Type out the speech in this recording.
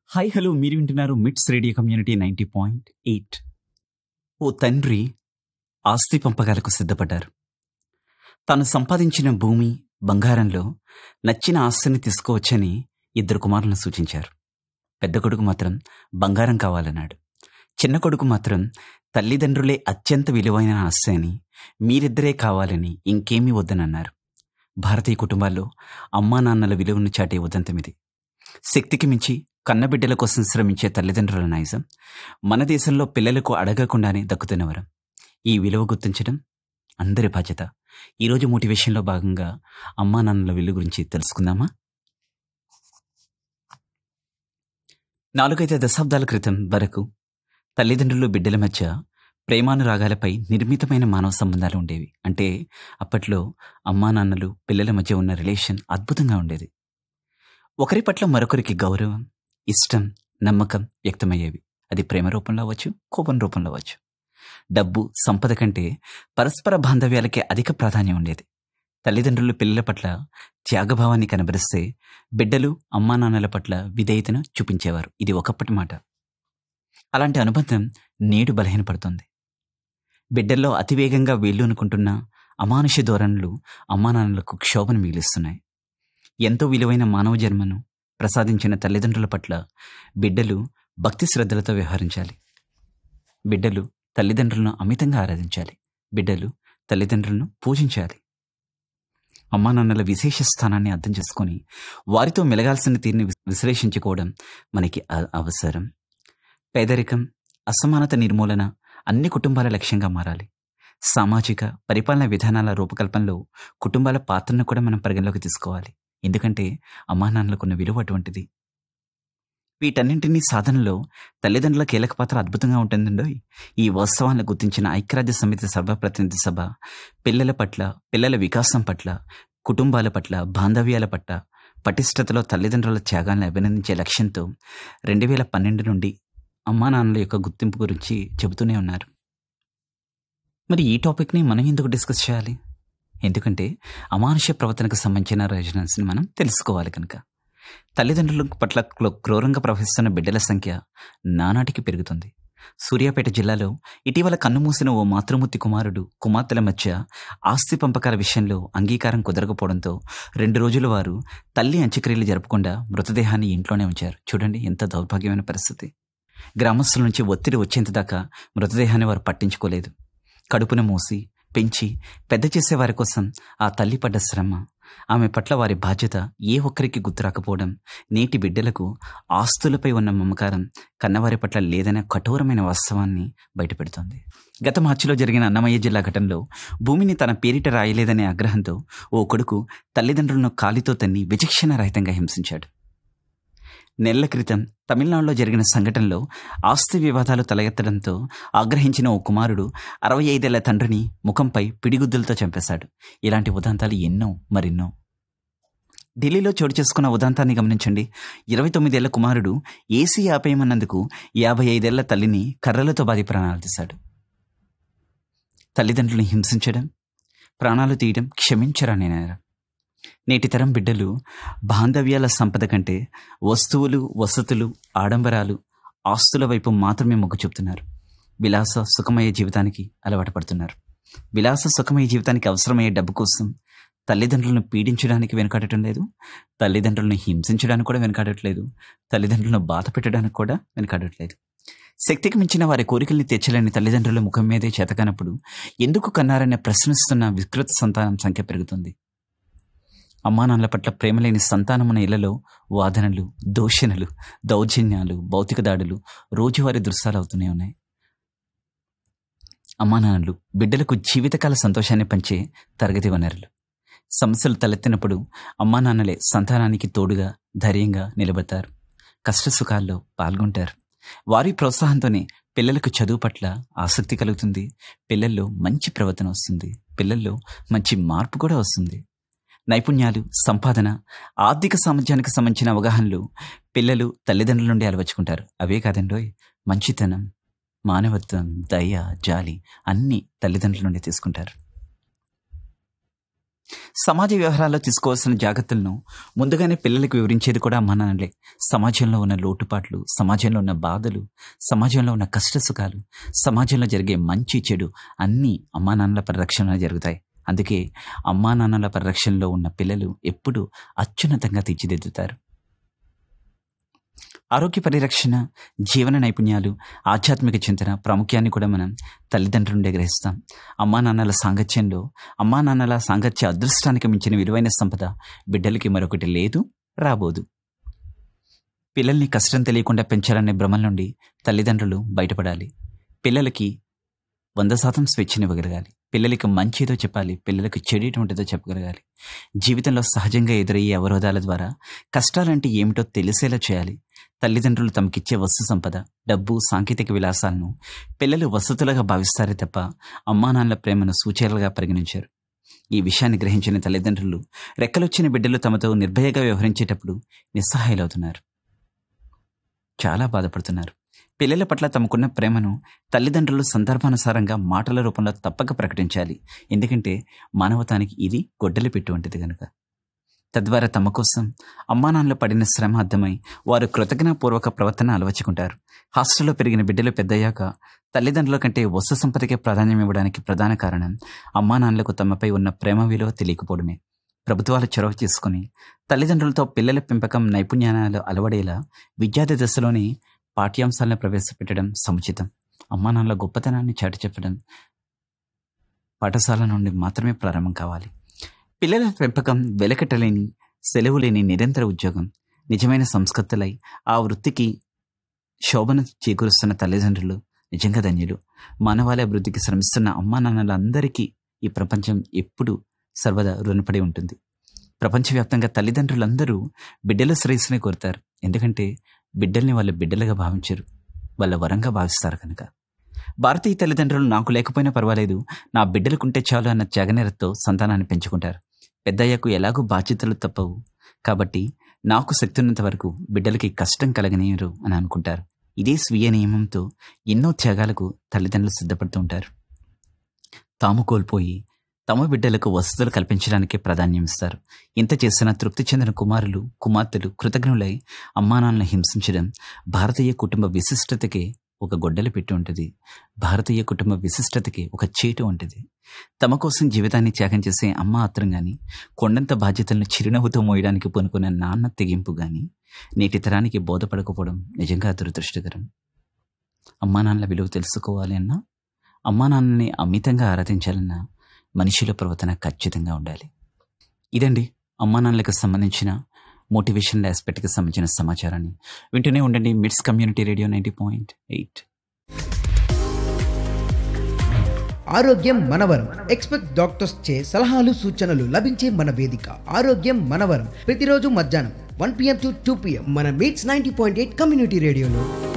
Hi hello మీరు వింటున్నారు మిట్స్ రేడియో కమ్యూనిటీ 90.8. ఓ తండ్రి ఆస్తి పంపకాలకు సిద్ధపడ్డారు. తాను సంపాదించిన భూమి బంగారంలో నచ్చిన ఆస్తిని తీసుకోవచ్చని ఇద్దరు కుమారులను సూచించారు. పెద్ద కొడుకు మాత్రం బంగారం కావాలన్నాడు. చిన్న కొడుకు మాత్రం తల్లిదండ్రులే అత్యంత విలువైన ఆస్తి అని, మీరిద్దరే కావాలని, ఇంకేమీ వద్దనన్నారు. భారతీయ కుటుంబాల్లో అమ్మా నాన్నల విలువను చాటే ఉదంతమిది. శక్తికి మించి కన్నబిడ్డల కోసం శ్రమించే తల్లిదండ్రుల నైజం మన దేశంలో పిల్లలకు అడగకుండానే దక్కుతున్నవరం. ఈ విలువ గుర్తించడం అందరి బాధ్యత. ఈరోజు మోటివేషన్లో భాగంగా అమ్మా నాన్నల విలువ గురించి తెలుసుకుందామా? 4-5 దశాబ్దాల క్రితం వరకు తల్లిదండ్రులు బిడ్డల మధ్య ప్రేమానురాగాలపై నిర్మితమైన మానవ సంబంధాలు ఉండేవి. అంటే అప్పట్లో అమ్మా నాన్నలు పిల్లల మధ్య ఉన్న రిలేషన్ అద్భుతంగా ఉండేది. ఒకరి పట్ల మరొకరికి గౌరవం, ఇష్టం, నమ్మకం వ్యక్తమయ్యేవి. అది ప్రేమ రూపంలో అవ్వచ్చు, కోపం రూపంలో అవ్వచ్చు. డబ్బు, సంపద కంటే పరస్పర బాంధవ్యాలకే అధిక ప్రాధాన్యం ఉండేది. తల్లిదండ్రులు పిల్లల పట్ల త్యాగభావాన్ని కనబరిస్తే బిడ్డలు అమ్మా నాన్నల పట్ల విధేయతను చూపించేవారు. ఇది ఒకప్పటి మాట. అలాంటి అనుబంధం నేడు బలహీనపడుతుంది. బిడ్డల్లో అతివేగంగా వేళ్ళూనుకుంటున్న అమానుష ధోరణులు అమ్మా నాన్నలకు క్షోభను మిగిలిస్తున్నాయి. ఎంతో విలువైన మానవ జన్మను ప్రసాదించిన తల్లిదండ్రుల పట్ల బిడ్డలు భక్తి శ్రద్ధలతో వ్యవహరించాలి. బిడ్డలు తల్లిదండ్రులను అమితంగా ఆరాధించాలి. బిడ్డలు తల్లిదండ్రులను పూజించాలి. అమ్మా నాన్నల విశేష స్థానాన్ని అర్థం చేసుకొని వారితో మెలగాల్సిన తీరుని విశ్లేషించుకోవడం మనకి అవసరం. పేదరికం, అసమానత నిర్మూలన అన్ని కుటుంబాల లక్ష్యంగా మారాలి. సామాజిక పరిపాలన విధానాల రూపకల్పనలో కుటుంబాల పాత్రను కూడా మనం పరిగణలోకి తీసుకోవాలి. ఎందుకంటే అమ్మా నాన్నలకున్న విలువ అటువంటిది. వీటన్నింటినీ సాధనలో తల్లిదండ్రుల కీలక పాత్ర అద్భుతంగా ఉంటుందండో. ఈ వాస్తవాలను గుర్తించిన ఐక్యరాజ్య సమితి సర్వప్రతినిధి సభ పిల్లల వికాసం పట్ల, కుటుంబాల పట్ల, బాంధవ్యాల పట్ల పటిష్టతలో తల్లిదండ్రుల త్యాగాలను అభినందించే లక్ష్యంతో 2012 నుండి అమ్మా నాన్నల యొక్క గుర్తింపు గురించి చెబుతూనే ఉన్నారు. మరి ఈ టాపిక్ని మనం ఎందుకు డిస్కస్ చేయాలి? ఎందుకంటే అమానుష్య ప్రవర్తనకు సంబంధించిన రెజనెన్స్ని మనం తెలుసుకోవాలి కనుక. తల్లిదండ్రుల పట్ల క్రూరంగా ప్రవహిస్తున్న బిడ్డల సంఖ్య నానాటికి పెరుగుతుంది. సూర్యాపేట జిల్లాలో ఇటీవల కన్నుమూసిన ఓ మాతృమూర్తి కుమార్తెల మధ్య ఆస్తి పంపకాల విషయంలో అంగీకారం కుదరకపోవడంతో 2 రోజులు వారు తల్లి అంత్యక్రియలు జరపకుండా మృతదేహాన్ని ఇంట్లోనే ఉంచారు. చూడండి ఎంత దౌర్భాగ్యమైన పరిస్థితి. గ్రామస్తుల నుంచి ఒత్తిడి వచ్చేంత దాకా మృతదేహాన్ని వారు పట్టించుకోలేదు. కడుపున మోసి పెంచి పెద్ద చేసే వారి కోసం ఆ తల్లి పడ్డ శ్రమ, ఆమె పట్ల వారి బాధ్యత ఏ ఒక్కరికి గుర్తురాకపోవడం నేటి బిడ్డలకు ఆస్తులపై ఉన్న మమకారం కన్నవారి పట్ల లేదనే కఠోరమైన వాస్తవాన్ని బయటపెడుతోంది. గత మార్చిలో జరిగిన అన్నమయ్య జిల్లా ఘటనలో భూమిని తన పేరిట రాయలేదనే ఆగ్రహంతో ఓ కొడుకు తల్లిదండ్రులను కాలితో తన్ని విచక్షణ రహితంగా హింసించాడు. నెలల క్రితం తమిళనాడులో జరిగిన సంఘటనలో ఆస్తి వివాదాలు తలెత్తడంతో ఆగ్రహించిన ఓ కుమారుడు 65 ఏళ్ల తండ్రిని ముఖంపై పిడిగుద్దులతో చంపేశాడు. ఇలాంటి ఉదాంతాలు ఎన్నో మరెన్నో. ఢిల్లీలో చోటు చేసుకున్న ఉదాంతాన్ని గమనించండి. 29 ఏళ్ల కుమారుడు ఏసీ ఆపేయమన్నందుకు 55 ఏళ్ల తల్లిని కర్రలతో బాది ప్రాణాలు తీశాడు. తల్లిదండ్రులను హింసించడం, ప్రాణాలు తీయడం క్షమించరాని నేరం. నేటి తరం బిడ్డలు బాంధవ్యాల సంపద కంటే వస్తువులు, వసతులు, ఆడంబరాలు, ఆస్తుల వైపు మాత్రమే మొగ్గు చూపుతున్నారు. విలాస సుఖమయ్యే జీవితానికి అలవాటు పడుతున్నారు. విలాస సుఖమయ్యే జీవితానికి అవసరమయ్యే డబ్బు కోసం తల్లిదండ్రులను పీడించడానికి వెనకాడటం లేదు, తల్లిదండ్రులను హింసించడానికి కూడా వెనకాడట్లేదు, తల్లిదండ్రులను బాధ పెట్టడానికి కూడా వెనకాడట్లేదు. శక్తికి మించిన వారి కోరికల్ని తెచ్చలేని తల్లిదండ్రుల ముఖం మీదే చేతకానప్పుడు ఎందుకు కన్నారనే ప్రశ్నిస్తున్న వికృత సంతానం సంఖ్య పెరుగుతుంది. అమ్మానాన్నల పట్ల ప్రేమలేని సంతానమున్న ఇళ్లలో వాదనలు, దూషణలు, దౌర్జన్యాలు, భౌతిక దాడులు రోజువారీ దృశ్యాలు అవుతూనే ఉన్నాయి. అమ్మానాన్నలు బిడ్డలకు జీవితకాల సంతోషాన్ని పంచే తరగతి వనరులు. సమస్యలు తలెత్తినప్పుడు అమ్మానాన్నలే సంతానానికి తోడుగా, ధైర్యంగా నిలబడతారు. కష్టసుఖాల్లో పాల్గొంటారు. వారి ప్రోత్సాహంతోనే పిల్లలకు చదువు పట్ల ఆసక్తి కలుగుతుంది. పిల్లల్లో మంచి ప్రవర్తన వస్తుంది. పిల్లల్లో మంచి మార్పు కూడా వస్తుంది. నైపుణ్యాలు, సంపాదన, ఆర్థిక సామర్థ్యానికి సంబంధించిన అవగాహనలు పిల్లలు తల్లిదండ్రుల నుండి అలవర్చుకుంటారు. అవే కాదండోయ్, మంచితనం, మానవత్వం, దయ, జాలి అన్నీ తల్లిదండ్రుల నుండి తీసుకుంటారు. సమాజ వ్యవహారాల్లో తీసుకోవాల్సిన జాగ్రత్తలను ముందుగానే పిల్లలకు వివరించేది కూడా అమ్మా నాన్నలే. సమాజంలో ఉన్న లోటుపాట్లు, సమాజంలో ఉన్న బాధలు, సమాజంలో ఉన్న కష్ట సుఖాలు, సమాజంలో జరిగే మంచి చెడు అన్నీ అమ్మా నాన్నల పరిరక్షణలో జరుగుతాయి. అందుకే అమ్మా నాన్నల పరిరక్షణలో ఉన్న పిల్లలు ఎప్పుడూ అత్యున్నతంగా తీర్చిదిద్దుతారు. ఆరోగ్య పరిరక్షణ, జీవన నైపుణ్యాలు, ఆధ్యాత్మిక చింతన ప్రాముఖ్యాన్ని కూడా మనం తల్లిదండ్రుల నుండే గ్రహిస్తాం. అమ్మా నాన్నల సాంగత్య అదృష్టానికి మించిన విలువైన సంపద బిడ్డలకి మరొకటి లేదు, రాబోదు. పిల్లల్ని కష్టం తెలియకుండా పెంచాలనే భ్రమల నుండి తల్లిదండ్రులు బయటపడాలి. పిల్లలకి 100% స్వేచ్ఛనివ్వగలగాలి. పిల్లలకి మంచిదో చెప్పాలి, పిల్లలకు చెడేటువంటిదో చెప్పగలగాలి. జీవితంలో సహజంగా ఎదురయ్యే అవరోధాల ద్వారా కష్టాలంటే ఏమిటో తెలిసేలా చేయాలి. తల్లిదండ్రులు తమకిచ్చే వస్తు సంపద, డబ్బు, సాంకేతిక విలాసాలను పిల్లలు వసతులుగా భావిస్తారే తప్ప అమ్మా నాన్నల ప్రేమను సూచనలుగా పరిగణించారు. ఈ విషయాన్ని గ్రహించిన తల్లిదండ్రులు రెక్కలొచ్చిన బిడ్డలు తమతో నిర్భయగా వ్యవహరించేటప్పుడు నిస్సహాయులవుతున్నారు, చాలా బాధపడుతున్నారు. పిల్లల పట్ల తమకున్న ప్రేమను తల్లిదండ్రులు సందర్భానుసారంగా మాటల రూపంలో తప్పక ప్రకటించాలి. ఎందుకంటే మానవతానికి ఇది గొడ్డలి పెట్టు వంటిది కనుక. తద్వారా తమ కోసం అమ్మా నాన్నలు పడిన శ్రమ అర్థమై వారు కృతజ్ఞతాపూర్వక ప్రవర్తన అలవర్చుకుంటారు. హాస్టల్లో పెరిగిన బిడ్డలు పెద్దయ్యాక తల్లిదండ్రుల కంటే వస్తు సంపదకే ప్రాధాన్యం ఇవ్వడానికి ప్రధాన కారణం అమ్మా నాన్నలకు తమపై ఉన్న ప్రేమ విలువ తెలియకపోవడమే. ప్రభుత్వాలు చొరవ తీసుకుని తల్లిదండ్రులతో పిల్లల పెంపకం నైపుణ్యాలు అలవడేలా విద్యార్థి దశలోనే పాఠ్యాంశాలను ప్రవేశపెట్టడం సముచితం. అమ్మా నాన్నల గొప్పతనాన్ని చాటి చెప్పడం పాఠశాల నుండి మాత్రమే ప్రారంభం కావాలి. పిల్లల పెంపకం వెలకట్టలేని, సెలవు లేని నిరంతర ఉద్యోగం. నిజమైన సంస్కృతులై ఆ వృత్తికి శోభను చేకూరుస్తున్న తల్లిదండ్రులు నిజంగా ధన్యులు. మానవాళి అభివృద్ధికి శ్రమిస్తున్న అమ్మా నాన్నలందరికీ ఈ ప్రపంచం ఎప్పుడూ సర్వదా రుణపడి ఉంటుంది. ప్రపంచవ్యాప్తంగా తల్లిదండ్రులందరూ బిడ్డల శ్రేయస్సునే కోరుతారు. ఎందుకంటే బిడ్డల్ని వాళ్ళ బిడ్డలుగా భావించరు, వాళ్ళ వరంగా భావిస్తారు కనుక. భారతీయ తల్లిదండ్రులు నాకు లేకపోయినా పర్వాలేదు, నా బిడ్డలకుంటే చాలు అన్న త్యాగనిరతో సంతానాన్ని పెంచుకుంటారు. పెద్దయ్యకు ఎలాగూ బాధ్యతలు తప్పవు కాబట్టి నాకు శక్తి ఉన్నంత వరకు బిడ్డలకి కష్టం కలగనీయరు అని అనుకుంటారు. ఇదే స్వీయ నియమంతో ఎన్నో త్యాగాలకు తల్లిదండ్రులు సిద్ధపడుతూ ఉంటారు. తాము కోల్పోయి తమ బిడ్డలకు వసతులు కల్పించడానికి ప్రాధాన్యం ఇస్తారు. ఇంత చేసిన తృప్తి చెందిన కుమారులు, కుమార్తెలు కృతజ్ఞులై అమ్మానాన్నలను హింసించడం భారతీయ కుటుంబ విశిష్టతకే ఒక గొడ్డలి పెట్టి ఉంటుంది. భారతీయ కుటుంబ విశిష్టతకి ఒక చేటు ఉంటుంది. తమ కోసం జీవితాన్ని త్యాగం చేసే అమ్మ ఆత్రం గాని, కొండంత బాధ్యతలను చిరునవ్వుతో మోయడానికి పూనుకున్న నాన్న తెగింపు గాని నేటి తరానికి బోధపడకపోవడం నిజంగా దురదృష్టకరం. అమ్మా నాన్నల విలువ తెలుసుకోవాలి అన్నా, అమ్మా నాన్నని అమితంగా ఆరాధించాలన్నా మనిషిలో ప్రవర్తన ఖచ్చితంగా ఉండాలి. ఇదండి అమ్మా నాన్నలకు సంబంధించిన మోటివేషనల్ ఆస్పెక్ట్కి సంబంధించిన సమాచారాన్ని వింటూనే ఉండండి. మిట్స్ కమ్యూనిటీ రేడియో 90.8. ఆరోగ్యం మనవరం. ఎక్స్పెక్ట్ డాక్టర్స్ చే సలహాలు సూచనలు లభించే మన వేదిక ఆరోగ్యం మనవరం. ప్రతిరోజు మధ్యాహ్నం 1 PM to 2 PM మన మీట్స్ 90.8 కమ్యూనిటీ రేడియోలో.